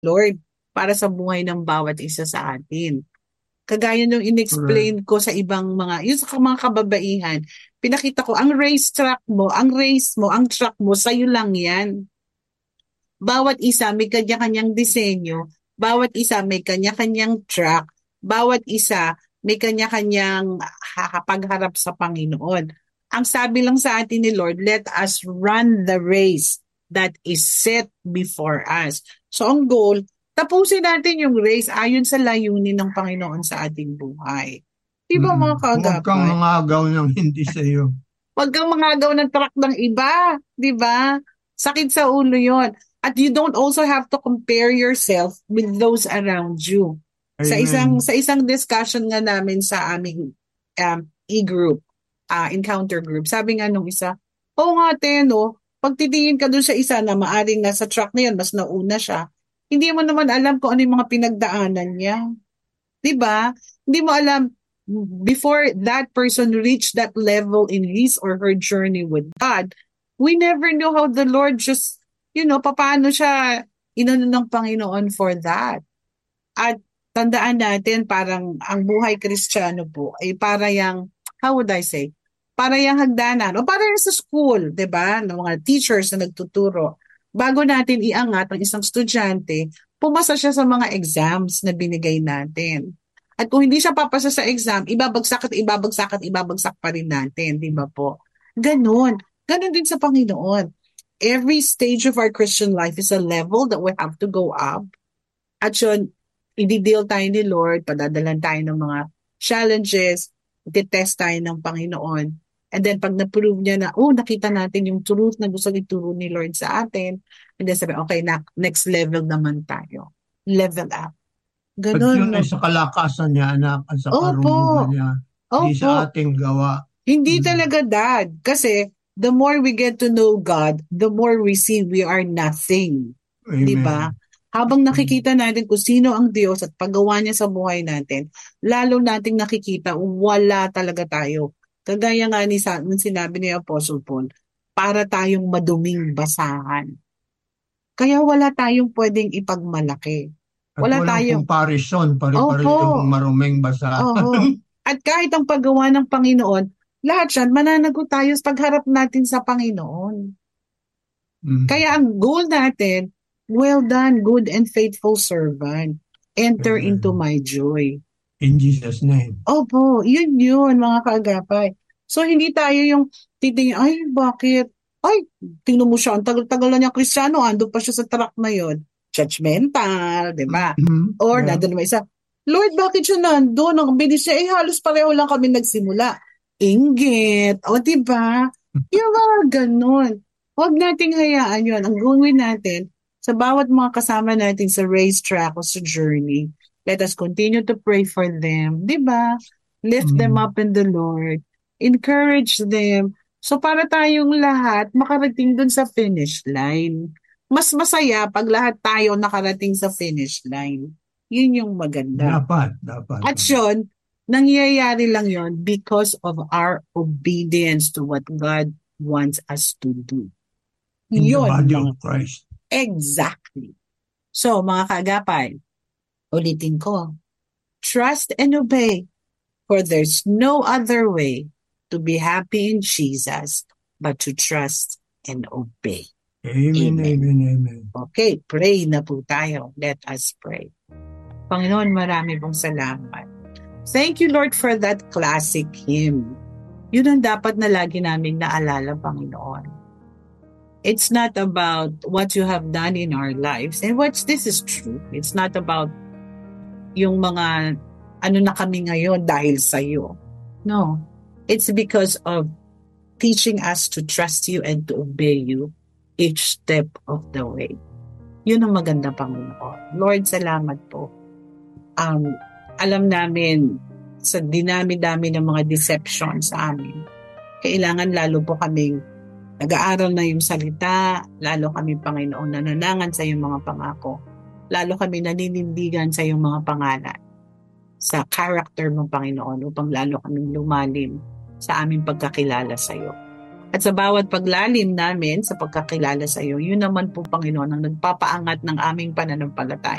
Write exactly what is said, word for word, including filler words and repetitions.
Lord, para sa buhay ng bawat isa sa atin. Kagaya nung Correct. inexplain ko sa ibang mga, yung sa mga kababaihan, pinakita ko, ang race track mo, ang race mo, ang track mo, sa'yo lang yan. Bawat isa may kanya-kanyang disenyo, bawat isa may kanya-kanyang track, bawat isa may kanya-kanyang ha- pagharap sa Panginoon. Ang sabi lang sa atin ni Lord, let us run the race that is set before us. So ang goal, tapusin natin yung race ayon sa layunin ng Panginoon sa ating buhay. Di ba Mm. mga Huwag kang kaagapay? mangagaw ng hindi sa iyo. Huwag kang mangagaw ng truck ng iba, di ba? Sakit sa ulo yon. At you don't also have to compare yourself with those around you. Sa isang Amen. sa isang discussion nga namin sa aming um, e-group, uh, encounter group, sabi nga nung isa, oo nga te, no, pag titingin ka dun sa isa na maaring nasa truck na yan, mas nauna siya, hindi mo naman alam kung ano yung mga pinagdaanan niya. 'Di ba? Hindi mo alam before that person reached that level in his or her journey with God, we never know how the Lord just, you know, papaano siya inano ng Panginoon for that. At tandaan natin, parang ang buhay Kristiyano po ay para yang, how would I say, para yang hagdanan, o para yung sa school, di ba, ng mga teachers na nagtuturo. Bago natin iangat ang isang estudyante, pumasa siya sa mga exams na binigay natin. At kung hindi siya papasa sa exam, ibabagsak at ibabagsak at ibabagsak pa rin natin, di ba po? Ganon. Ganon din sa Panginoon. Every stage of our Christian life is a level that we have to go up. At yun, i-deal tayo ni Lord, padadalan tayo ng mga challenges, i-test tayo ng Panginoon. And then pag na-prove niya na, oh, nakita natin yung truth na gusto ituro ni Lord sa atin, and then sabi, okay, na, next level naman tayo. Level up. At Ganon, yun no? ay sa kalakasan niya, anak, at sa Opo, karunungan niya. Di opo. sa ating gawa. Hindi Mm. talaga, Dad. Kasi the more we get to know God, the more we see we are nothing. 'Di ba? Amen. Habang Mm. nakikita natin kung sino ang Diyos at paggawa niya sa buhay natin, lalo nating nakikita wala talaga tayo. Kagaya nga ni sa nung sinabi ni Apostle Paul, para tayong maduming basahan. Kaya wala tayong pwedeng ipagmalaki. At Wala walang tayong, comparison, pare-parehong opo, maruming basa. oho. At kahit ang paggawa ng Panginoon, lahat yan, mananagot tayo sa pagharap natin sa Panginoon. Mm. Kaya ang goal natin, well done, good and faithful servant. Enter into Amen. my joy. In Jesus' name. Opo, yun yun, mga kaagapay. So, hindi tayo yung titingin, ay, bakit? Ay, tingnan mo siya, ang tagal-tagal na niya Kristiyano, ando pa siya sa track na yun. Judgmental, di ba? Mhm. Or, Yeah. nandun naman isa, Lord, bakit siya nandun? Ang bilis niya, eh, halos pareho lang kami nagsimula. Inggit, o, di ba? Yung mga ganun. Huwag nating hayaan yun. Ang gawin natin, sa bawat mga kasama natin sa racetrack o sa journey, let us continue to pray for them, di ba? Lift them Mm. up in the Lord. Encourage them. So para tayong lahat makarating dun sa finish line. Mas masaya pag lahat tayo nakarating sa finish line. Yun yung maganda. Dapat, dapat. At yun, nangyayari lang yun because of our obedience to what God wants us to do. In the Yun body mga of Christ. exactly. So mga kaagapay, ulitin ko, trust and obey, for there's no other way to be happy in Jesus but to trust and obey. Amen, Amen. amen, amen. Okay, pray na po tayo. Let us pray. Panginoon, marami pong salamat. Thank you, Lord, for that classic hymn. Yun ang dapat na lagi namin naalala, Panginoon. It's not about what you have done in our lives. And what this is true. It's not about yung mga ano na kami ngayon dahil sa iyo. No. It's because of teaching us to trust you and to obey you each step of the way. Yun ang maganda, Panginoon. Lord, salamat po. Um, alam namin sa dinami-dami ng mga deception sa amin, kailangan lalo po kaming nag-aaral na yung salita, lalo kami, Panginoon, nananangan sa iyong mga pangako, lalo kami naninindigan sa iyong mga pangalan, sa character mo, Panginoon, upang lalo kaming lumalim sa aming pagkakilala sa iyo. At sa bawat paglalim namin sa pagkakilala sa iyo, yun naman po, Panginoon, ang nagpapaangat ng aming pananampalataya.